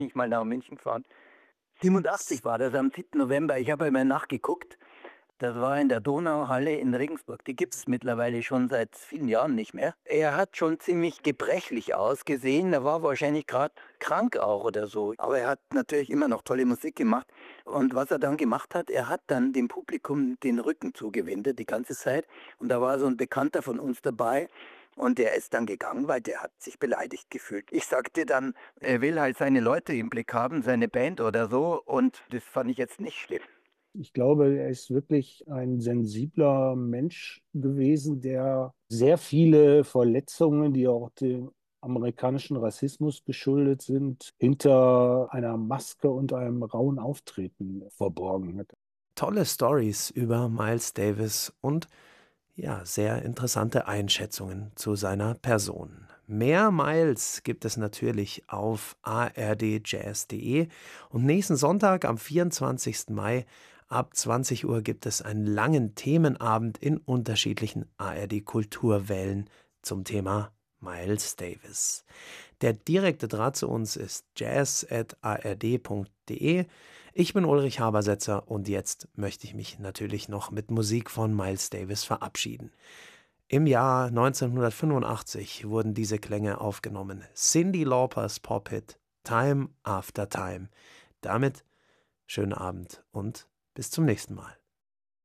ich mal nach München gefahren. 87 war das, am 7. November. Ich habe einmal nachgeguckt. Das war in der Donauhalle in Regensburg. Die gibt es mittlerweile schon seit vielen Jahren nicht mehr. Er hat schon ziemlich gebrechlich ausgesehen. Er war wahrscheinlich gerade krank auch oder so. Aber er hat natürlich immer noch tolle Musik gemacht. Und was er dann gemacht hat, er hat dann dem Publikum den Rücken zugewendet die ganze Zeit. Und da war so ein Bekannter von uns dabei. Und der ist dann gegangen, weil der hat sich beleidigt gefühlt. Ich sagte dann, er will halt seine Leute im Blick haben, seine Band oder so. Und das fand ich jetzt nicht schlimm. Ich glaube, er ist wirklich ein sensibler Mensch gewesen, der sehr viele Verletzungen, die auch dem amerikanischen Rassismus geschuldet sind, hinter einer Maske und einem rauen Auftreten verborgen hat. Tolle Stories über Miles Davis und ja, sehr interessante Einschätzungen zu seiner Person. Mehr Miles gibt es natürlich auf ardjazz.de und nächsten Sonntag am 24. Mai ab 20 Uhr gibt es einen langen Themenabend in unterschiedlichen ARD Kulturwellen zum Thema Miles Davis. Der direkte Draht zu uns ist jazz@ard.de. Ich bin Ulrich Habersetzer und jetzt möchte ich mich natürlich noch mit Musik von Miles Davis verabschieden. Im Jahr 1985 wurden diese Klänge aufgenommen. Cyndi Laupers Pop-Hit Time After Time. Damit schönen Abend und bis zum nächsten Mal.